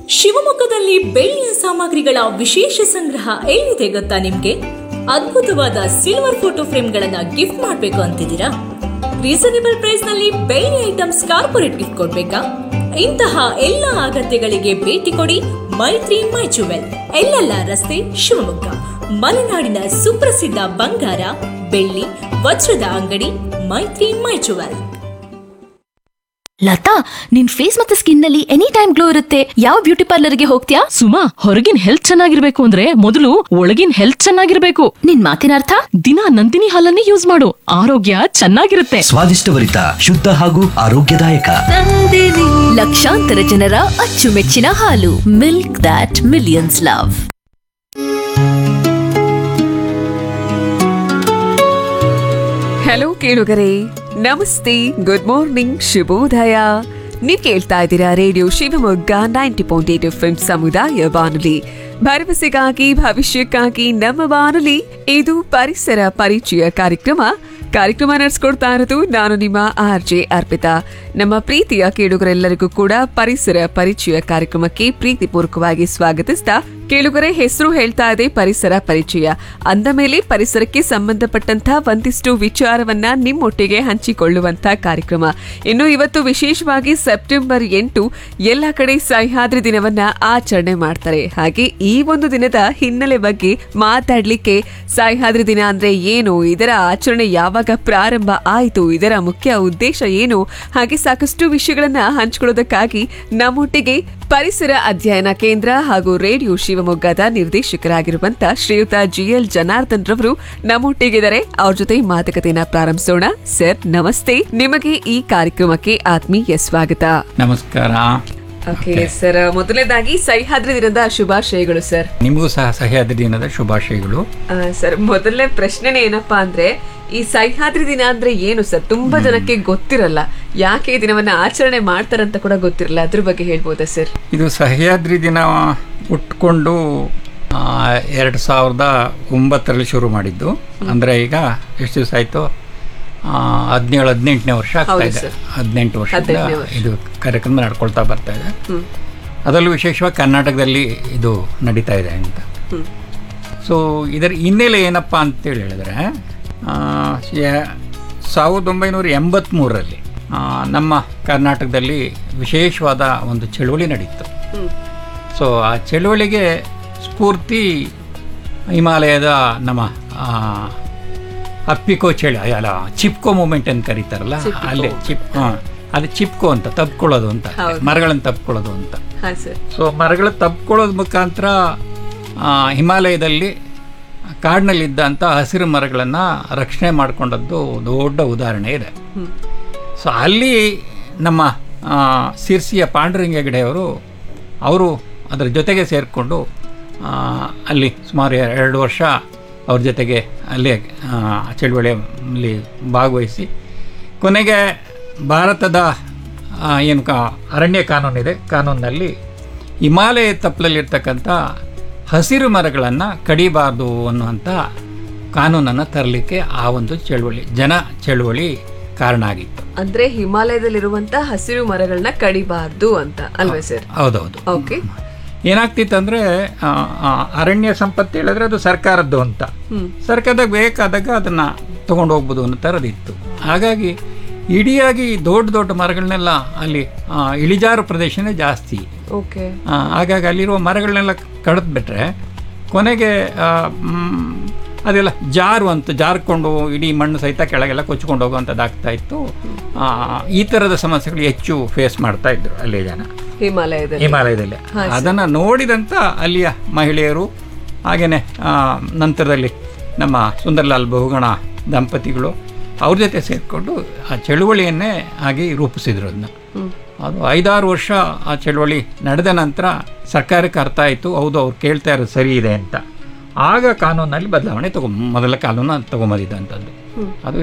ಶಿವಮೊಗ್ಗದಲ್ಲಿ ಬೆಳ್ಳಿಯ ಸಾಮಗ್ರಿಗಳ ವಿಶೇಷ ಸಂಗ್ರಹ ಎಲ್ಲಿದೆ ಗೊತ್ತಾ ನಿಮ್ಗೆ? ಅದ್ಭುತವಾದ ಸಿಲ್ವರ್ ಫೋಟೋ ಫ್ರೇಮ್ಗಳನ್ನ ಗಿಫ್ಟ್ ಮಾಡಬೇಕು ಅಂತಿದ್ದೀರಾ? ರೀಸನೇಬಲ್ ಪ್ರೈಸ್ ನಲ್ಲಿ ಬೆಳ್ಳಿ ಐಟಮ್ಸ್ ಕಾರ್ಪೊರೇಟ್ ಗಿಫ್ಟ್ ಕೊಡ್ಬೇಕಾ? ಇಂತಹ ಎಲ್ಲ ಅಗತ್ಯಗಳಿಗೆ ಭೇಟಿ ಕೊಡಿ ಮೈತ್ರಿ ಮೈ ಜುವೆಲ್, ಎಲ್ಲೆಲ್ಲ ರಸ್ತೆ, ಶಿವಮೊಗ್ಗ. ಮಲೆನಾಡಿನ ಸುಪ್ರಸಿದ್ಧ ಬಂಗಾರ, ಬೆಳ್ಳಿ, ವಜ್ರದ ಅಂಗಡಿ ಮೈತ್ರಿ ಮೈ ಜುವೆಲ್. ಲತಾ, ನಿನ್ ಫೇಸ್ ಮತ್ತೆ ಸ್ಕಿನ್ ನಲ್ಲಿ ಎನಿ ಟೈಮ್ ಗ್ಲೋ ಇರುತ್ತೆ. ಯಾವ ಬ್ಯೂಟಿ ಪಾರ್ಲರ್ಗೆ ಹೋಗ್ತೀಯಾ? ಸುಮಾ, ಹೊರಗಿನ ಹೆಲ್ತ್ ಚೆನ್ನಾಗಿರ್ಬೇಕು ಅಂದ್ರೆ ಮೊದಲು ಒಳಗಿನ ಹೆಲ್ತ್ ಚೆನ್ನಾಗಿರ್ಬೇಕು. ನಿನ್ ಮಾತಿನ ಅರ್ಥ? ದಿನ ನಂದಿನಿ ಹಾಲನ್ನೇ ಯೂಸ್ ಮಾಡು, ಆರೋಗ್ಯ ಚೆನ್ನಾಗಿರುತ್ತೆ. ಸ್ವಾದಿಷ್ಟಭರಿತ, ಶುದ್ಧ ಹಾಗೂ ಆರೋಗ್ಯದಾಯಕ ಲಕ್ಷಾಂತರ ಜನರ ಅಚ್ಚುಮೆಚ್ಚಿನ ಹಾಲು. Milk that millions love. Hello ಕೇಳುಗರೆ, ನಮಸ್ತೆ, ಗುಡ್ ಮಾರ್ನಿಂಗ್, ಶುಭೋದಯ. ನೀವು ಕೇಳ್ತಾ ಇದ್ದೀರಾ ರೇಡಿಯೋ ಶಿವಮೊಗ್ಗ 90.8 FM ಸಮುದಾಯ ಬಾನುಲಿ. ಭರವಸೆಗಾಗಿ ಭವಿಷ್ಯಕ್ಕಾಗಿ ನಮ್ಮ ಬಾನುಲಿ. ಇದು ಪರಿಸರ ಪರಿಚಯ ಕಾರ್ಯಕ್ರಮ ನಡೆಸ್ಕೊಡ್ತಾ ಇರೋದು ನಾನು ನಿಮ್ಮ RJ ಅರ್ಪಿತಾ. ನಮ್ಮ ಪ್ರೀತಿಯ ಕೇಳುಗರೆಲ್ಲರಿಗೂ ಕೂಡ ಪರಿಸರ ಪರಿಚಯ ಕಾರ್ಯಕ್ರಮಕ್ಕೆ ಪ್ರೀತಿಪೂರ್ವಕವಾಗಿ ಸ್ವಾಗತಿಸ್ತಾ, ಕೇಳುಗರೆ ಹೆಸರು ಹೇಳ್ತಾ ಇದೆ ಪರಿಸರ ಪರಿಚಯ ಅಂದ ಮೇಲೆ ಪರಿಸರಕ್ಕೆ ಸಂಬಂಧಪಟ್ಟಂತ ಒಂದಿಷ್ಟು ವಿಚಾರವನ್ನ ನಿಮ್ಮೊಟ್ಟಿಗೆ ಹಂಚಿಕೊಳ್ಳುವಂತ ಕಾರ್ಯಕ್ರಮ. ಇನ್ನು ಇವತ್ತು ವಿಶೇಷವಾಗಿ ಸೆಪ್ಟೆಂಬರ್ 8 ಎಲ್ಲ ಕಡೆ ಸಹ್ಯಾದ್ರಿ ದಿನವನ್ನ ಆಚರಣೆ ಮಾಡ್ತಾರೆ. ಹಾಗೆ ಈ ಒಂದು ದಿನದ ಹಿನ್ನೆಲೆ ಬಗ್ಗೆ ಮಾತಾಡ್ಲಿಕ್ಕೆ, ಸಹ್ಯಾದ್ರಿ ದಿನ ಅಂದ್ರೆ ಏನು, ಇದರ ಆಚರಣೆ ಯಾವಾಗ ಪ್ರಾರಂಭ ಆಯಿತು, ಇದರ ಮುಖ್ಯ ಉದ್ದೇಶ ಏನು, ಹಾಗೆ ಸಾಕಷ್ಟು ವಿಷಯಗಳನ್ನ ಹಂಚಿಕೊಳ್ಳೋದಕ್ಕಾಗಿ ನಮ್ಮೊಟ್ಟಿಗೆ ಪರಿಸರ ಅಧ್ಯಯನ ಕೇಂದ್ರ ಹಾಗೂ ರೇಡಿಯೋ ಶಿವಮೊಗ್ಗದ ನಿರ್ದೇಶಕರಾಗಿರುವಂತ ಶ್ರೀಯುತ GL ಜನಾರ್ದನ್ ರವರು ನಮ್ಮೊಟ್ಟಿಗಿದ್ದಾರೆ. ಅವ್ರ ಜೊತೆ ಮಾತುಕತೆಯನ್ನ ಪ್ರಾರಂಭಿಸೋಣ. ಸರ್ ನಮಸ್ತೆ, ನಿಮಗೆ ಈ ಕಾರ್ಯಕ್ರಮಕ್ಕೆ ಆತ್ಮೀಯ ಸ್ವಾಗತ. ನಮಸ್ಕಾರ. ಓಕೆ ಸರ್, ಮೊದಲನೇದಾಗಿ ಸಹ್ಯಾದ್ರಿ ದಿನದ ಶುಭಾಶಯಗಳು ಸರ್. ನಿಮಗೂ ಸಹ ಸಹ್ಯಾದ್ರಿ ದಿನದ ಶುಭಾಶಯಗಳು. ಸರ್, ಮೊದಲನೇ ಪ್ರಶ್ನೆನೇ ಏನಪ್ಪಾ ಅಂದ್ರೆ, ಈ ಸಹ್ಯಾದ್ರಿ ದಿನ ಅಂದ್ರೆ ಏನು ಸರ್? ತುಂಬಾ ಜನಕ್ಕೆ ಗೊತ್ತಿರಲ್ಲ, ಯಾಕೆ ಈ ದಿನವನ್ನ ಆಚರಣೆ ಮಾಡ್ತಾರಂತ ಕೂಡ ಗೊತ್ತಿರಲ್ಲ. ಅದ್ರ ಬಗ್ಗೆ ಹೇಳ್ಬೋದಾ ಸರ್? ಇದು ಸಹ್ಯಾದ್ರಿ ದಿನ ಹುಟ್ಕೊಂಡು 2009 ಶುರು ಮಾಡಿದ್ದು. ಅಂದ್ರೆ ಈಗ ಎಷ್ಟು ದಿವಸ ಆಯ್ತು? 17-18ನೇ ವರ್ಷ ಆಗ್ತಾ ಇದೆ. 18 ವರ್ಷದಿಂದ ಇದು ಕಾರ್ಯಕ್ರಮ ನಡ್ಕೊಳ್ತಾ ಬರ್ತಾ ಇದೆ. ಅದರಲ್ಲೂ ವಿಶೇಷವಾಗಿ ಕರ್ನಾಟಕದಲ್ಲಿ ಇದು ನಡೀತಾ ಇದೆ ಅಂತ. ಸೊ ಇದರ ಹಿನ್ನೆಲೆ ಏನಪ್ಪ ಅಂತೇಳಿ ಹೇಳಿದ್ರೆ, 1983ರಲ್ಲಿ ನಮ್ಮ ಕರ್ನಾಟಕದಲ್ಲಿ ವಿಶೇಷವಾದ ಒಂದು ಚಳುವಳಿ ನಡೀತು. ಸೊ ಆ ಚಳುವಳಿಗೆ ಸ್ಫೂರ್ತಿ ಹಿಮಾಲಯದ ನಮ್ಮ ಅಪ್ಪಿಕೋ ಚಳಿ, ಅಲ್ಲ ಚಿಪ್ಕೋ ಮೂಮೆಂಟ್ ಅಂತ ಕರೀತಾರಲ್ಲ, ಅಲ್ಲೇ ಅದು ಚಿಪ್ಕೋ ಅಂತ, ತಬ್ಕೊಳ್ಳೋದು ಅಂತ, ಮರಗಳನ್ನು ತಬ್ಕೊಳ್ಳೋದು ಅಂತ. ಸೊ ಮರಗಳು ತಬ್ಕೊಳ್ಳೋದ್ ಮುಖಾಂತರ ಹಿಮಾಲಯದಲ್ಲಿ ಕಾಡಿನಲ್ಲಿದ್ದಂಥ ಹಸಿರು ಮರಗಳನ್ನು ರಕ್ಷಣೆ ಮಾಡಿಕೊಂಡದ್ದು ದೊಡ್ಡ ಉದಾಹರಣೆ ಇದೆ. ಸೊ ಅಲ್ಲಿ ನಮ್ಮ ಸಿರ್ಸಿಯ ಪಾಂಡುರಂಗ ಹೆಗಡೆಯವರು ಅದರ ಜೊತೆಗೆ ಸೇರಿಕೊಂಡು ಅಲ್ಲಿ ಸುಮಾರು 2 ವರ್ಷ ಅವ್ರ ಜೊತೆಗೆ ಅಲ್ಲೇ ಚಳುವಳಿಯಲ್ಲಿ ಭಾಗವಹಿಸಿ ಕೊನೆಗೆ ಭಾರತದ ಏನು ಅರಣ್ಯ ಕಾನೂನಿದೆ, ಕಾನೂನಿನಲ್ಲಿ ಹಿಮಾಲಯ ತಪ್ಪಲಲ್ಲಿರ್ತಕ್ಕಂಥ ಹಸಿರು ಮರಗಳನ್ನು ಕಡಿಬಾರ್ದು ಅನ್ನುವಂಥ ಕಾನೂನನ್ನು ತರಲಿಕ್ಕೆ ಆ ಒಂದು ಚಳುವಳಿ ಕಾರಣ ಆಗಿತ್ತು. ಅಂದ್ರೆ ಹಿಮಾಲಯದಲ್ಲಿರುವಂತ ಹಸಿರು ಮರಗಳನ್ನ ಕಡಿಬಾರ್ದು ಅಂತ ಅಲ್ವೇ ಸರ್? ಹೌದೌದು. ಓಕೆ. ಏನಾಗ್ತಿತ್ತಂದ್ರೆ, ಅರಣ್ಯ ಸಂಪತ್ತು ಹೇಳಿದ್ರೆ ಅದು ಸರ್ಕಾರದ್ದು ಅಂತ, ಸರ್ಕಾರದಾಗ ಬೇಕಾದಾಗ ಅದನ್ನ ತಗೊಂಡು ಹೋಗ್ಬೋದು ಅನ್ನೋ ಥರದಿತ್ತು. ಹಾಗಾಗಿ ಇಡಿಯಾಗಿ ದೊಡ್ಡ ಮರಗಳನ್ನೆಲ್ಲ ಅಲ್ಲಿ ಇಳಿಜಾರು ಪ್ರದೇಶನೇ ಜಾಸ್ತಿ. ಹಾಗಾಗಿ ಅಲ್ಲಿರುವ ಮರಗಳನ್ನೆಲ್ಲ ಕಡಿದ್ಬಿಟ್ರೆ ಕೊನೆಗೆ ಅದೆಲ್ಲ ಜಾರ್ಕೊಂಡು ಇಡೀ ಮಣ್ಣು ಸಹಿತ ಕೆಳಗೆಲ್ಲ ಕೊಚ್ಕೊಂಡು ಹೋಗುವಂಥದ್ದಾಗ್ತಾ ಇತ್ತು. ಈ ಥರದ ಸಮಸ್ಯೆಗಳು ಹೆಚ್ಚು ಫೇಸ್ ಮಾಡ್ತಾ ಇದ್ರು ಅಲ್ಲಿ ಜನ ಹಿಮಾಲಯದಲ್ಲಿ. ಅದನ್ನು ನೋಡಿದಂಥ ಅಲ್ಲಿಯ ಮಹಿಳೆಯರು, ಹಾಗೆಯೇ ನಂತರದಲ್ಲಿ ನಮ್ಮ ಸುಂದರ್ಲಾಲ್ ಬಹುಗುಣ ದಂಪತಿಗಳು ಅವ್ರ ಜೊತೆ ಸೇರಿಕೊಂಡು ಆ ಚಳುವಳಿಯನ್ನೇ ಹಾಗೆ ರೂಪಿಸಿದ್ರು. ಅದು 5-6 ವರ್ಷ ಆ ಚಳುವಳಿ ನಡೆದ ನಂತರ ಸರ್ಕಾರಕ್ಕೆ ಅರ್ಥ ಆಯಿತು, ಹೌದು ಅವ್ರು ಕೇಳ್ತಾ ಇರೋದು ಸರಿ ಇದೆ ಅಂತ. ಆಗ ಕಾನೂನಲ್ಲಿ ಬದಲಾವಣೆ ಮೊದಲ ಕಾನೂನು ತಗೊಂಬಂದಿದ್ದಂಥದ್ದು. ಅದು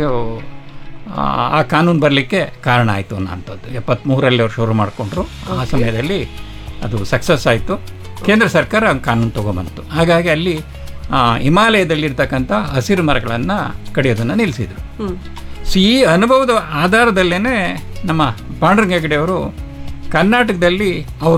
ಆ ಕಾನೂನು ಬರಲಿಕ್ಕೆ ಕಾರಣ ಆಯಿತು ಅನ್ನೋಂಥದ್ದು. 73ರಲ್ಲಿ ಅವ್ರು ಶುರು ಮಾಡಿಕೊಂಡ್ರು. ಆ ಸಮಯದಲ್ಲಿ ಅದು ಸಕ್ಸಸ್ ಆಯಿತು. ಕೇಂದ್ರ ಸರ್ಕಾರ ಕಾನೂನು ತೊಗೊಂಬಂತು. ಹಾಗಾಗಿ ಅಲ್ಲಿ ಹಿಮಾಲಯದಲ್ಲಿರ್ತಕ್ಕಂಥ ಹಸಿರು ಮರಗಳನ್ನು ಕಡಿಯೋದನ್ನು ನಿಲ್ಲಿಸಿದರು. ಸೊ ಈ ಅನುಭವದ ಆಧಾರದಲ್ಲೇ ನಮ್ಮ ಪಾಂಡುರಂಗ ಹೆಗಡೆಯವರು ಕರ್ನಾಟಕದಲ್ಲಿ ಅವರು